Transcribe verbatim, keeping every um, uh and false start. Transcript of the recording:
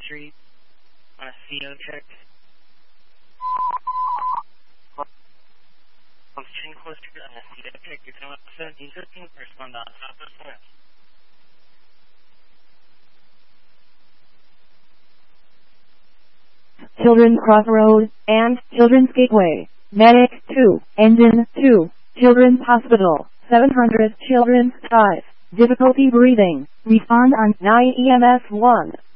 Street on a C O check. On Chinquist Street on a C O check. You're coming up seventeen fifteen. Respond on Southwest West. Children's Crossroad, and Children's Gateway. Medic two, Engine two, Children's Hospital, seven hundred, Children's five. Difficulty breathing. Respond on nine E M S one.